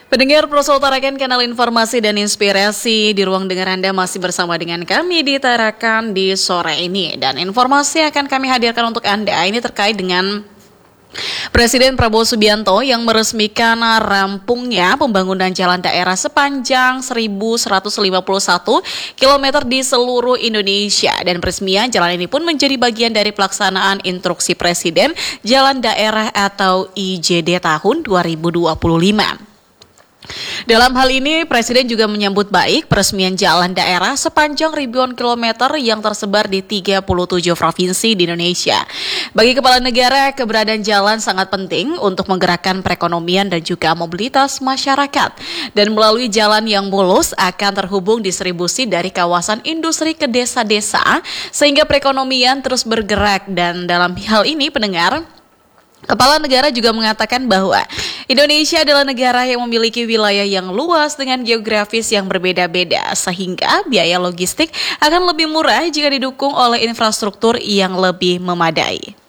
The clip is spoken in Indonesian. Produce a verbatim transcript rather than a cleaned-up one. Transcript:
Pendengar Proso Tarakan, kanal informasi dan inspirasi. Di ruang dengar Anda masih bersama dengan kami di Tarakan di sore ini. Dan informasi akan kami hadirkan untuk Anda ini terkait dengan Presiden Prabowo Subianto yang meresmikan rampungnya pembangunan jalan daerah sepanjang seribu seratus lima puluh satu kilometer di seluruh Indonesia. Dan peresmian jalan ini pun menjadi bagian dari pelaksanaan instruksi Presiden Jalan Daerah atau I J D tahun dua ribu dua puluh lima. Dalam hal ini, Presiden juga menyambut baik peresmian jalan daerah sepanjang ribuan kilometer yang tersebar di tiga puluh tujuh provinsi di Indonesia. Bagi Kepala Negara, keberadaan jalan sangat penting untuk menggerakkan perekonomian dan juga mobilitas masyarakat. Dan melalui jalan yang mulus akan terhubung distribusi dari kawasan industri ke desa-desa, sehingga perekonomian terus bergerak. Dan dalam hal ini, pendengar, Kepala Negara juga mengatakan bahwa Indonesia adalah negara yang memiliki wilayah yang luas dengan geografis yang berbeda-beda, sehingga biaya logistik akan lebih murah jika didukung oleh infrastruktur yang lebih memadai.